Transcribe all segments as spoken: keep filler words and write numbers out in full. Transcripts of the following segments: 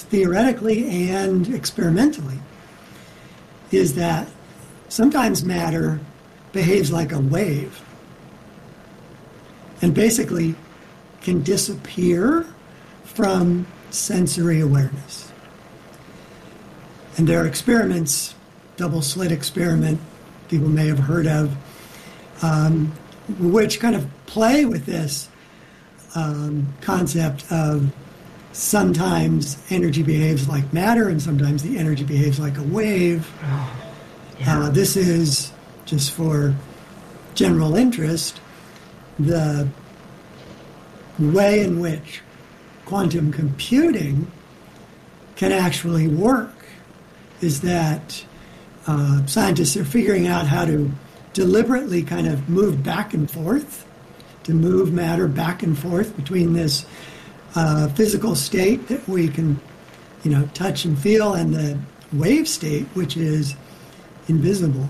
theoretically and experimentally, is that sometimes matter behaves like a wave and basically can disappear from sensory awareness. And there are experiments, double slit experiment, people may have heard of, um, which kind of play with this um, concept of sometimes energy behaves like matter and sometimes the energy behaves like a wave. Oh, yeah. Uh, this is, just for general interest, the way in which quantum computing can actually work is that uh, scientists are figuring out how to deliberately kind of move back and forth, to move matter back and forth between this uh, physical state that we can, you know, touch and feel and the wave state, which is invisible.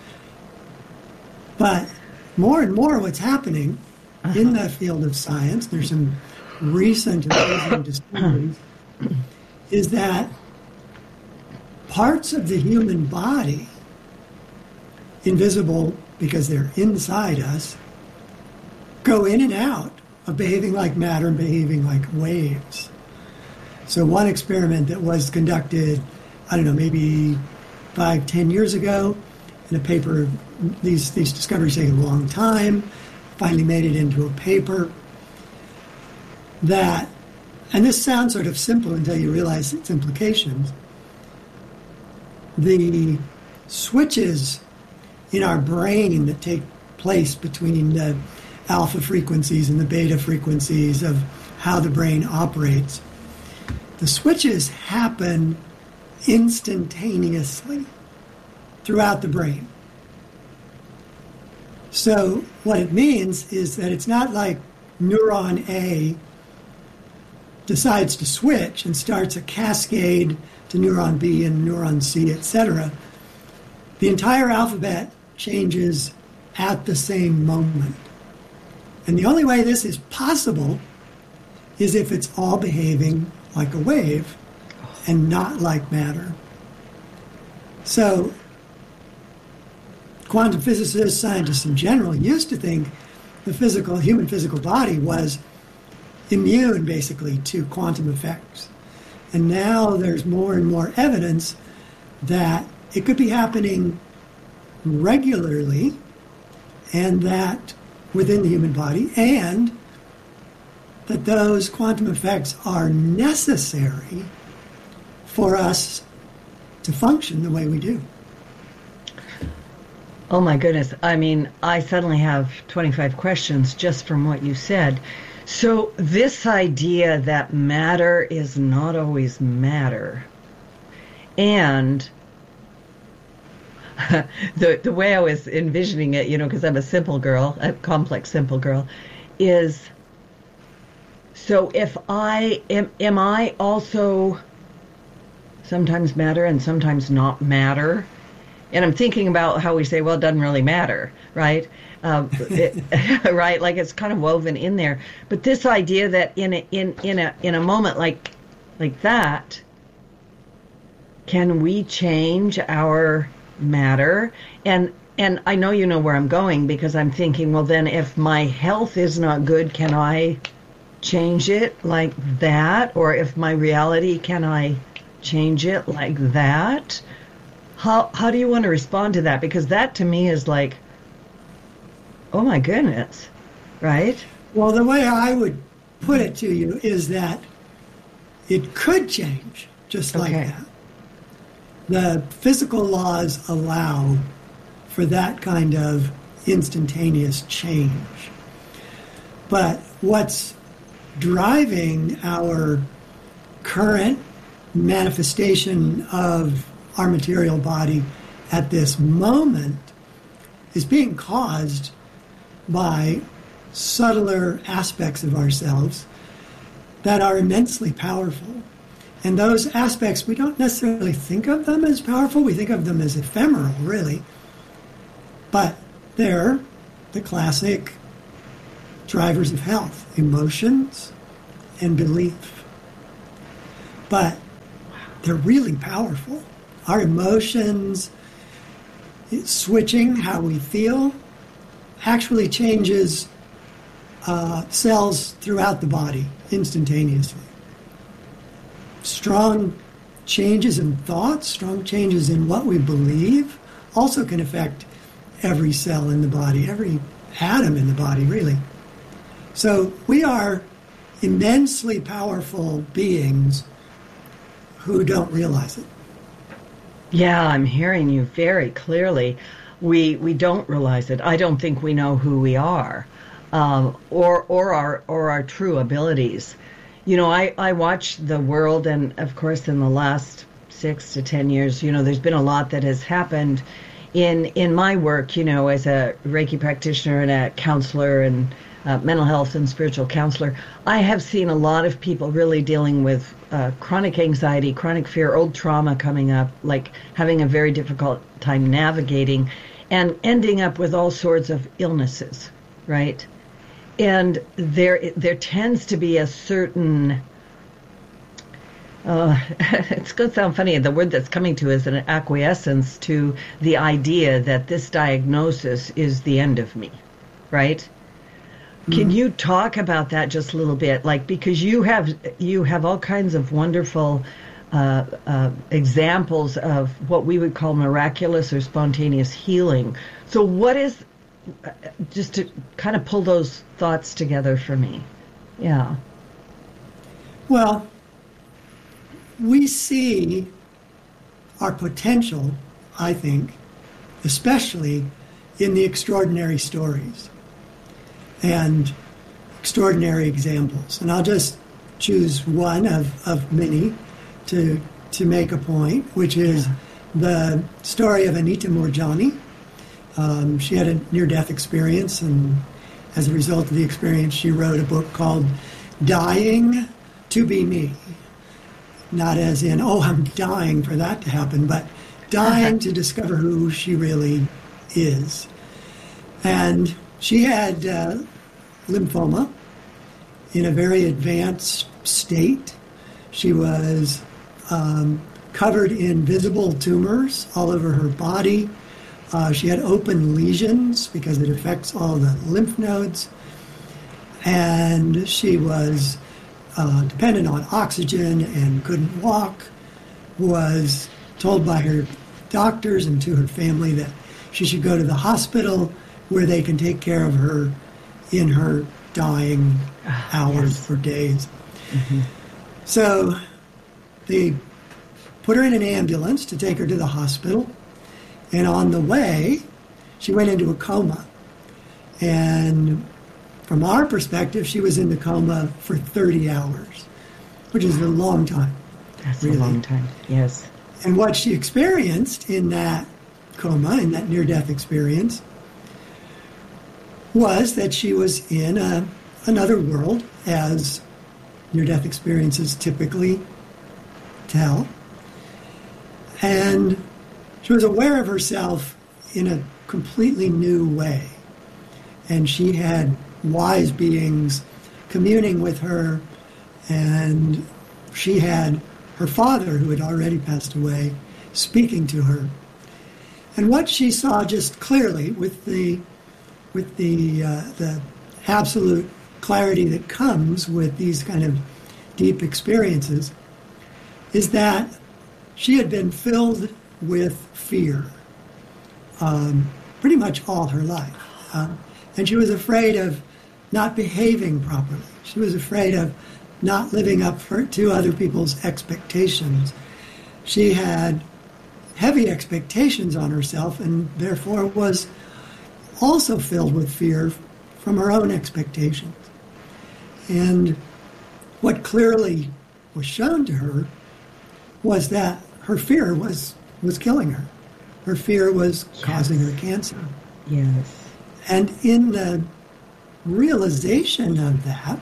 But more and more what's happening uh-huh. in the field of science, there's some recent amazing discoveries, is that parts of the human body, invisible because they're inside us, go in and out of behaving like matter and behaving like waves. So one experiment that was conducted, I don't know, maybe five, ten years ago, in a paper, these, these discoveries take a long time, finally made it into a paper, that, and this sounds sort of simple until you realize its implications, the switches in our brain that take place between the alpha frequencies and the beta frequencies of how the brain operates, the switches happen instantaneously throughout the brain. So what it means is that it's not like neuron A decides to switch and starts a cascade to neuron B and neuron C, et cetera. The entire alphabet changes at the same moment. And the only way this is possible is if it's all behaving like a wave and not like matter. So quantum physicists, scientists in general, used to think the physical, human physical body was immune, basically, to quantum effects. And now there's more and more evidence that it could be happening regularly, and that within the human body, and that those quantum effects are necessary for us to function the way we do. Oh my goodness. I mean, I suddenly have twenty-five questions just from what you said. So this idea that matter is not always matter, and the the way I was envisioning it, you know, because I'm a simple girl, a complex simple girl, is, so if I, am, am I also sometimes matter and sometimes not matter? And I'm thinking about how we say, well, it doesn't really matter, right? Um, it, right? Like it's kind of woven in there. But this idea that in a, in in a in a moment like like that, can we change our matter? And and I know you know where I'm going, because I'm thinking, well, then if my health is not good, can I change it like that? Or if my reality, can I change it like that? How how do you want to respond to that? Because that to me is like, oh my goodness, right? Well, the way I would put it to you is that it could change just like Okay. that. The physical laws allow for that kind of instantaneous change. But what's driving our current manifestation of our material body at this moment is being caused by subtler aspects of ourselves that are immensely powerful. And those aspects, we don't necessarily think of them as powerful. We think of them as ephemeral, really. But they're the classic drivers of health: emotions and belief. But they're really powerful. Our emotions, switching how we feel, actually changes uh, cells throughout the body instantaneously. Strong changes in thoughts, strong changes in what we believe, also can affect every cell in the body, every atom in the body, really. So we are immensely powerful beings who don't realize it. Yeah, I'm hearing you very clearly. We we don't realize it. I don't think we know who we are, um, or or our or our true abilities. You know, I, I watch the world, and of course, in the last six to ten years, you know, there's been a lot that has happened in in my work. You know, as a Reiki practitioner and a counselor and uh, mental health and spiritual counselor, I have seen a lot of people really dealing with uh, chronic anxiety, chronic fear, old trauma coming up, like having a very difficult time navigating, and ending up with all sorts of illnesses, right? And there there tends to be a certain, uh, it's going to sound funny, the word that's coming to is an acquiescence to the idea that this diagnosis is the end of me, right? Mm-hmm. Can you talk about that just a little bit? Like, because you have you have all kinds of wonderful uh, uh, examples of what we would call miraculous or spontaneous healing. So what is, just to kind of pull those thoughts together for me. Yeah. Well, we see our potential, I think, especially in the extraordinary stories and extraordinary examples. And I'll just choose one of, of many to to make a point, which is yeah. the story of Anita Moorjani. Um, she had a near-death experience, and as a result of the experience, she wrote a book called Dying to Be Me. Not as in, oh, I'm dying for that to happen, but dying to discover who she really is. And she had uh, lymphoma in a very advanced state. She was um, covered in visible tumors all over her body. Uh, she had open lesions because it affects all the lymph nodes. And she was uh, dependent on oxygen and couldn't walk, was told by her doctors and to her family that she should go to the hospital where they can take care of her in her dying hours yes. or days. Mm-hmm. So they put her in an ambulance to take her to the hospital. And on the way, she went into a coma. And from our perspective, she was in the coma for thirty hours, which is a long time. That's really. a long time, yes. And what she experienced in that coma, in that near-death experience, was that she was in a, another world, as near-death experiences typically tell. And she was aware of herself in a completely new way. And she had wise beings communing with her, and she had her father, who had already passed away, speaking to her. And what she saw just clearly, with the with the uh, the absolute clarity that comes with these kind of deep experiences, is that she had been filled with fear um, pretty much all her life. Um, and she was afraid of not behaving properly. She was afraid of not living up for, to other people's expectations. She had heavy expectations on herself, and therefore was also filled with fear from her own expectations. And what clearly was shown to her was that her fear was, was killing her. Her fear was yes. causing her cancer. Yes. And in the realization of that,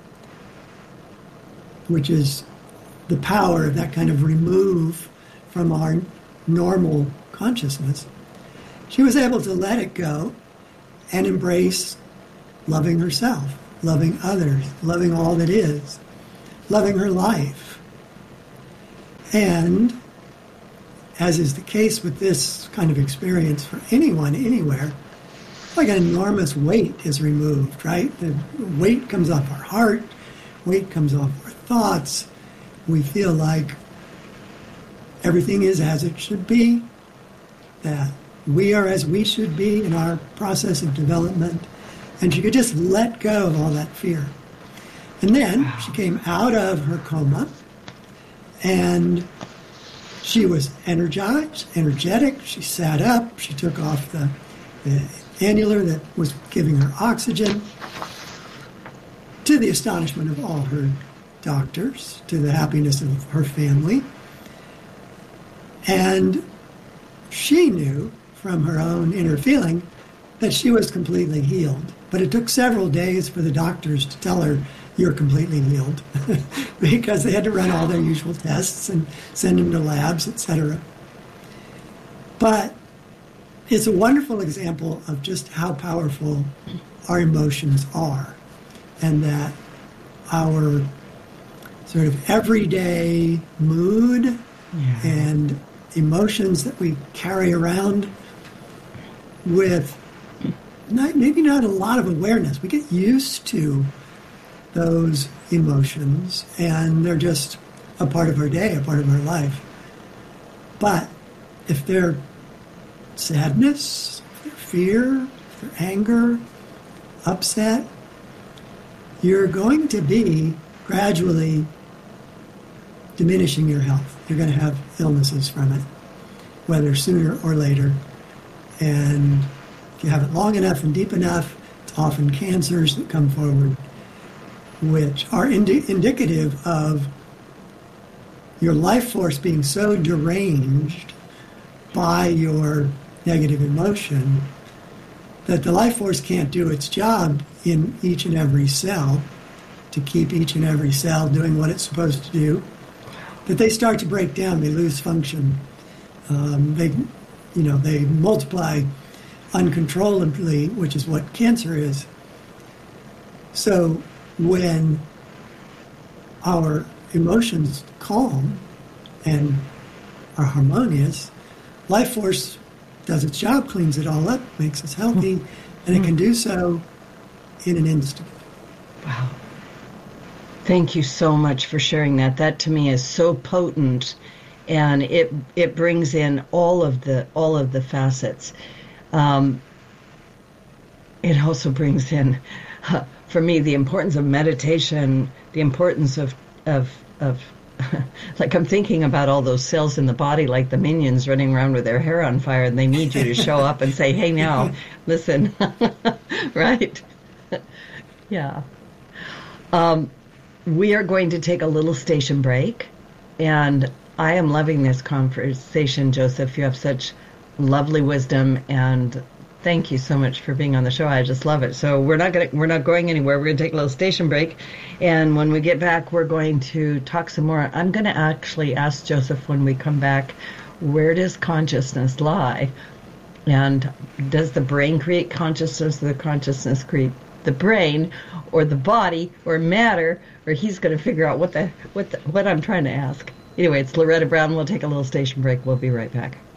which is the power of that kind of remove from our normal consciousness, she was able to let it go and embrace loving herself, loving others, loving all that is, loving her life. And as is the case with this kind of experience for anyone, anywhere, like an enormous weight is removed, right? The weight comes off our heart, weight comes off our thoughts. We feel like everything is as it should be, that we are as we should be in our process of development. And she could just let go of all that fear. And then wow. she came out of her coma, and she was energized, energetic. She sat up. She took off the, the annular that was giving her oxygen, to the astonishment of all her doctors, to the happiness of her family. And she knew from her own inner feeling that she was completely healed. But it took several days for the doctors to tell her, you're completely healed, because they had to run all their usual tests and send them to labs, et cetera. But it's a wonderful example of just how powerful our emotions are, and that our sort of everyday mood yeah. and emotions that we carry around with not, maybe not a lot of awareness. We get used to those emotions, and they're just a part of our day, a part of our life. But if they're sadness, if they're fear, if they're anger, upset, you're going to be gradually diminishing your health. You're going to have illnesses from it, whether sooner or later. And if you have it long enough and deep enough, it's often cancers that come forward, which are indi- indicative of your life force being so deranged by your negative emotion that the life force can't do its job in each and every cell to keep each and every cell doing what it's supposed to do. That they start to break down, they lose function. Um, they, you know, they multiply uncontrollably, which is what cancer is. So when our emotions calm and are harmonious, life force does its job, cleans it all up, makes us healthy, and it can do so in an instant. Wow. Thank you so much for sharing that. That to me is so potent, and it it brings in all of the all of the facets. Um, it also brings in, uh, for me, the importance of meditation, the importance of of of like I'm thinking about all those cells in the body, like the minions running around with their hair on fire, and they need you to show up and say, "Hey, now, listen," right? Yeah. Um, we are going to take a little station break, and I am loving this conversation, Joseph. You have such lovely wisdom, and thank you so much for being on the show. I just love it. So we're not going we're not going anywhere. We're going to take a little station break, and when we get back, we're going to talk some more. I'm going to actually ask Joseph when we come back, where does consciousness lie, and does the brain create consciousness, or the consciousness create the brain, or the body, or matter? Or he's going to figure out what the what the, what I'm trying to ask. Anyway, it's Loretta Brown. We'll take a little station break. We'll be right back.